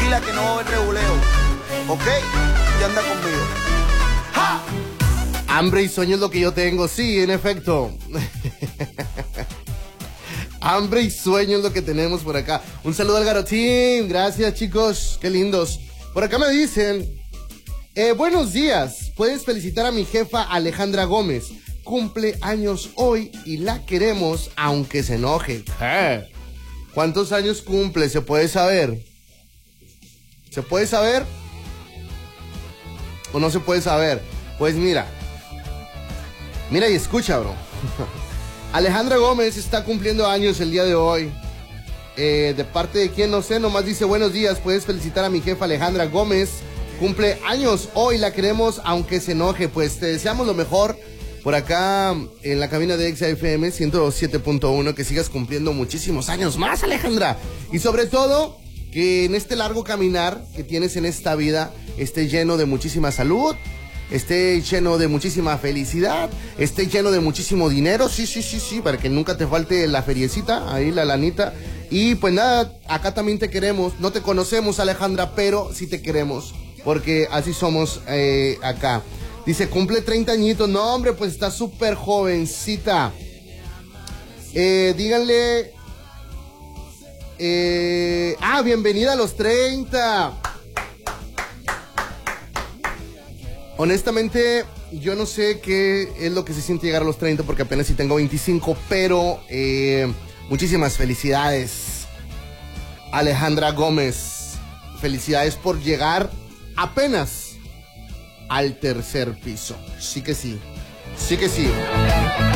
tranquila que no va a haber reguleo. ¿Ok? Y anda conmigo. ¡Ja! Hambre y sueño es lo que yo tengo, sí, en efecto. Hambre y sueño es lo que tenemos por acá. Un saludo al Garotín, gracias chicos, qué lindos. Por acá me dicen, buenos días, puedes felicitar a mi jefa Alejandra Gómez. Cumple años hoy y la queremos aunque se enoje. ¿Cuántos años cumple? ¿Se puede saber? ¿Se puede saber? ¿O no se puede saber? Pues mira y escucha, bro. Alejandra Gómez está cumpliendo años el día de hoy. De parte de quien no sé, nomás dice buenos días, puedes felicitar a mi jefa Alejandra Gómez. Cumple años hoy, la queremos aunque se enoje. Pues te deseamos lo mejor por acá en la cabina de Exa FM 107.1. Que sigas cumpliendo muchísimos años más, Alejandra. Y sobre todo, que en este largo caminar que tienes en esta vida esté lleno de muchísima salud, esté lleno de muchísima felicidad, esté lleno de muchísimo dinero, sí, para que nunca te falte la feriecita, ahí la lanita. Y pues nada, acá también te queremos, no te conocemos, Alejandra, pero sí te queremos, porque así somos acá. Dice, cumple 30 añitos, no hombre, pues está súper jovencita. Díganle, bienvenida a los 30. Honestamente, yo no sé qué es lo que se siente llegar a los 30 porque apenas sí tengo 25, pero muchísimas felicidades, Alejandra Gómez. Felicidades por llegar apenas al tercer piso. Sí que sí, sí que sí.